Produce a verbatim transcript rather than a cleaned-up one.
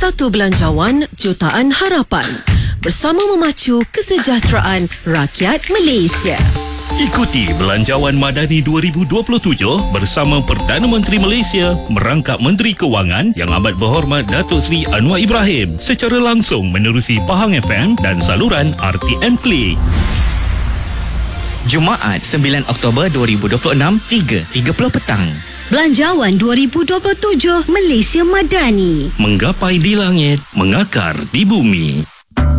Satu belanjawan jutaan harapan bersama memacu kesejahteraan rakyat Malaysia. Ikuti Belanjawan Madani dua ribu dua puluh tujuh bersama Perdana Menteri Malaysia merangkap Menteri Kewangan Yang Amat Berhormat Datuk Seri Anwar Ibrahim secara langsung menerusi Pahang F M dan saluran R T M Klik. Jumaat sembilan Oktober dua ribu dua puluh enam, tiga tiga puluh petang. Belanjawan dua ribu dua puluh tujuh Malaysia Madani. Menggapai di langit, mengakar di bumi.